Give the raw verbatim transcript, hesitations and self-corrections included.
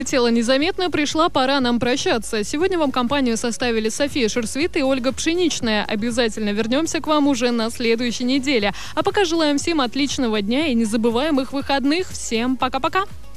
Тело незаметно, пришла пора нам прощаться. Сегодня вам компанию составили София Шерсвит и Ольга Пшеничная. Обязательно вернемся к вам уже на следующей неделе. А пока желаем всем отличного дня и незабываемых выходных. Всем пока-пока!